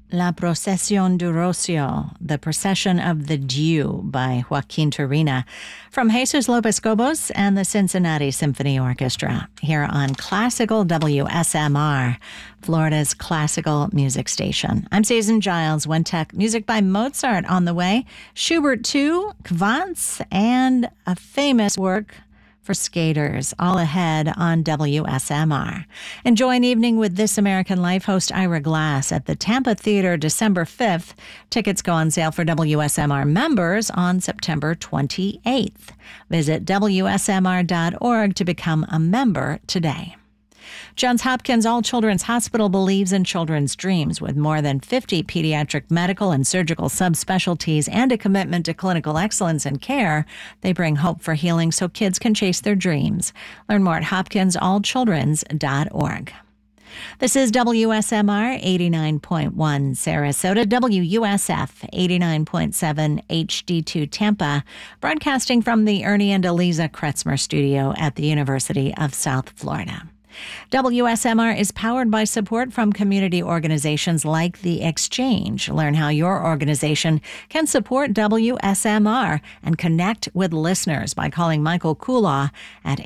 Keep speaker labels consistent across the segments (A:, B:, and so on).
A: La Procesión du Rocio, The Procession of the Dew by Joaquin Turina from Jesus Lopez Cobos and the Cincinnati Symphony Orchestra here on Classical WSMR, Florida's classical music station. I'm Susan Giles, Wintec. Music by Mozart on the way, Schubert 2, Kvantz, and a famous work for skaters, all ahead on WSMR. Enjoy an evening with This American Life host Ira Glass at the Tampa Theater December 5th. Tickets go on sale for WSMR members on September 28th. Visit WSMR.org to become a member today. Johns Hopkins All Children's Hospital believes in children's dreams. With more than 50 pediatric medical and surgical subspecialties and a commitment to clinical excellence in care, they bring hope for healing so kids can chase their dreams. Learn more at hopkinsallchildrens.org. This is WSMR 89.1 Sarasota, WUSF 89.7 HD2 Tampa, broadcasting from the Ernie and Eliza Kretzmer studio at the University of South Florida. WSMR is powered by support from community organizations like The Exchange. Learn how your organization can support WSMR and connect with listeners by calling Michael Kulaw at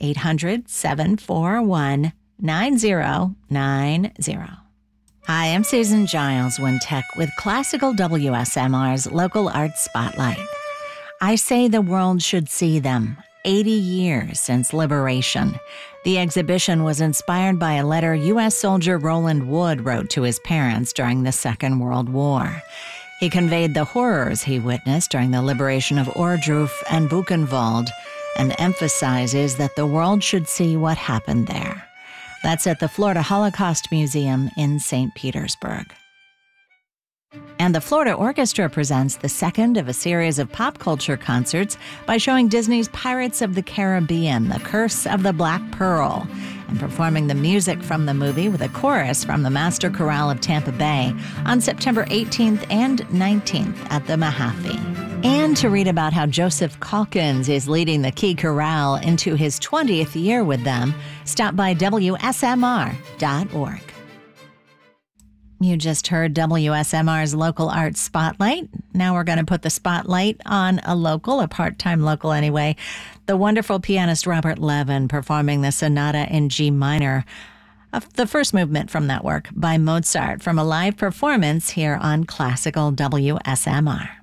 A: 800-741-9090. Hi, I'm Susan Giles, Wintec, with Classical WSMR's Local Arts Spotlight. I say the world should see them. 80 years since liberation. The exhibition was inspired by a letter U.S. soldier Roland Wood wrote to his parents during the Second World War. He conveyed the horrors he witnessed during the liberation of Ohrdruf and Buchenwald and emphasizes that the world should see what happened there. That's at the Florida Holocaust Museum in St. Petersburg. And the Florida Orchestra presents the second of a series of pop culture concerts by showing Disney's Pirates of the Caribbean, The Curse of the Black Pearl, and performing the music from the movie with a chorus from the Master Chorale of Tampa Bay on September 18th and 19th at the Mahaffey. And to read about how Joseph Calkins is leading the Key Chorale into his 20th year with them, stop by WSMR.org. You just heard WSMR's Local Arts Spotlight. Now we're going to put the spotlight on a local, a part-time local anyway, the wonderful pianist Robert Levin performing the Sonata in G minor, the first movement from that work by Mozart from a live performance here on Classical WSMR.